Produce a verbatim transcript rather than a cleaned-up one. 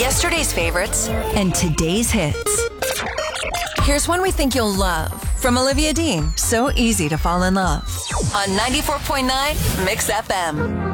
yesterday's favorites, and today's hits. Here's one we think you'll love from Olivia Dean. So easy to fall in love. On ninety-four point nine Mix F M.